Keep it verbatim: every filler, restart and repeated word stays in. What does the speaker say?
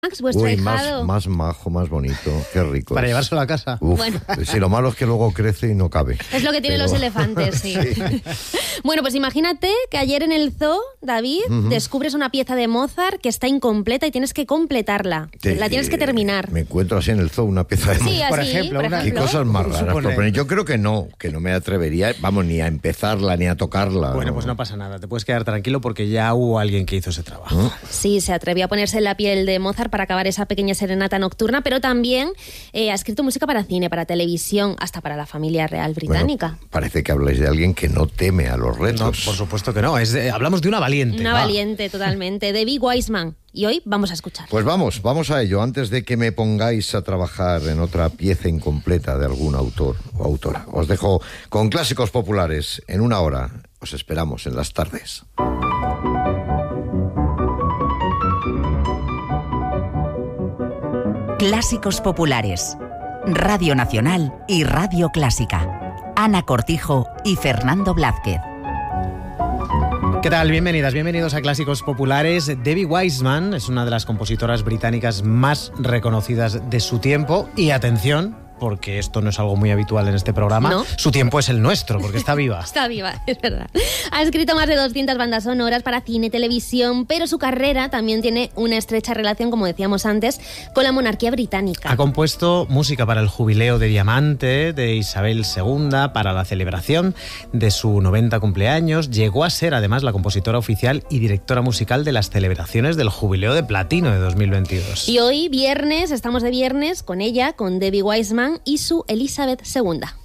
Max, vuestro Uy, ahijado. más, más majo, más bonito. Qué rico. Para es. llevárselo a casa. Uf, Bueno. sí, lo malo es que luego crece y no cabe. Es lo que tienen Pero- los elefantes, sí. Sí. Bueno, pues imagínate que ayer en el zoo, David, uh-huh. descubres una pieza de Mozart que está incompleta y tienes que completarla. Te- La tienes que terminar. Me encuentro así en el zoo una pieza de Sí, Mozart. así, Por ejemplo, por una- Qué ejemplo. cosas más raras Supone- proponen. Yo creo que no, que no me atrevería, vamos, ni a empezarla ni a tocarla. Bueno, pues no pasa nada. Te puedes quedar tranquilo porque ya hubo alguien que hizo ese trabajo. Sí, se atrevió a ponerse en la piel de Mozart para acabar esa pequeña serenata nocturna, pero también eh, ha escrito música para cine, para televisión, hasta para la familia real británica. Bueno, parece que habláis de alguien que no teme a los No, retos. por supuesto que no. Es de- hablamos de una valiente. Una va. valiente, totalmente. Debbie Wiseman. Y hoy vamos a escuchar. Pues vamos, vamos a ello, antes de que me pongáis a trabajar en otra pieza incompleta de algún autor o autora. Os dejo con clásicos populares en una hora. Os esperamos en las tardes. Clásicos populares. Radio Nacional y Radio Clásica. Ana Cortijo y Fernando Blázquez. ¿Qué tal? Bienvenidas, bienvenidos a Clásicos Populares. Debbie Wiseman es una de las compositoras británicas más reconocidas de su tiempo. Y atención, porque esto no es algo muy habitual en este programa, ¿No? su tiempo es el nuestro, porque está viva. Está viva, es verdad. Ha escrito más de doscientas bandas sonoras para cine, televisión, pero su carrera también tiene una estrecha relación, como decíamos antes, con la monarquía británica. Ha compuesto música para el jubileo de diamante de Isabel segunda, para la celebración de su noventa cumpleaños. Llegó a ser además la compositora oficial y directora musical de las celebraciones del jubileo de platino de dos mil veintidós. Y hoy, viernes, estamos de viernes con ella, con Debbie Wiseman y su Elizabeth segunda.